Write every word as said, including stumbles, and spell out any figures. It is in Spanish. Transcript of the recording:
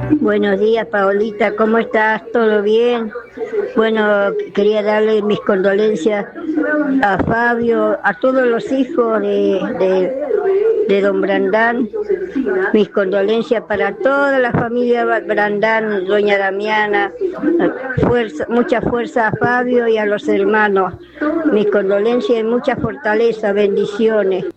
Buenos días, Paolita, ¿cómo estás? ¿Todo bien? Bueno, quería darle mis condolencias a Fabio, a todos los hijos de, de, de don Brandán, mis condolencias para toda la familia Brandán, doña Damiana, fuerza, mucha fuerza a Fabio y a los hermanos, mis condolencias y mucha fortaleza, bendiciones.